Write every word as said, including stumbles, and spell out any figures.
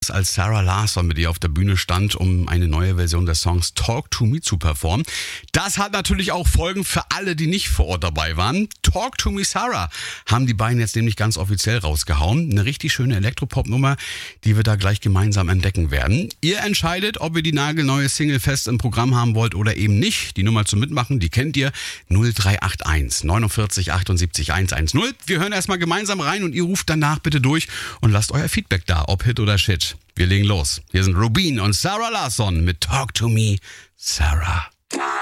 als Sarah Larsson mit ihr auf der Bühne stand, um eine neue Version des Songs Talk to Me zu performen. Das hat natürlich auch Folgen für alle, die nicht vor Ort dabei waren. Talk to Me Sarah haben die beiden jetzt nämlich ganz offiziell rausgehauen. Eine richtig schöne Elektropop-Nummer, die wir da gleich gemeinsam entdecken werden. Ihr entscheidet, ob ihr die nagelneue Single fest im Programm haben wollt oder eben nicht. Die Nummer zum Mitmachen, die kennt ihr. null drei acht eins neunundvierzig achtundsiebzig hundertzehn. Wir hören erstmal gemeinsam rein und ihr ruft danach bitte durch und lasst euer Feedback da, ob Hit oder Shit. Wir legen los. Hier sind Rubin und Sarah Larsson mit Talk to Me, Sarah.